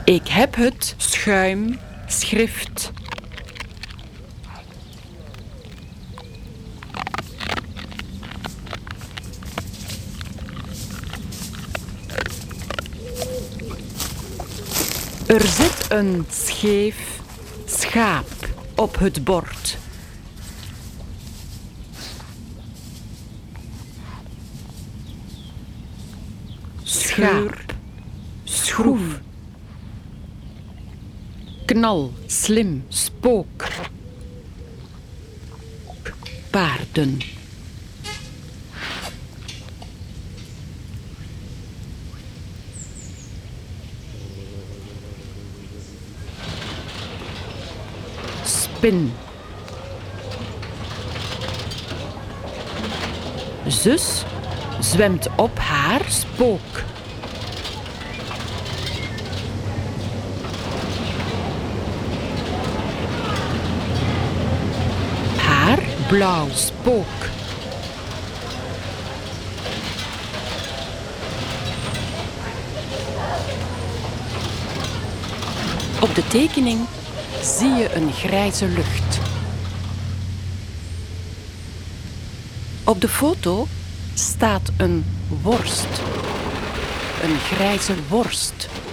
Ik heb het schuimschrift. Er zit een scheef schaap op het bord. Schaap, schroef. Knal, slim, spook. Paarden. Spin. Zus zwemt op haar spook. Haar blauw spook. Op de tekening zie je een grijze lucht. Op de foto staat een worst. Een grijze worst.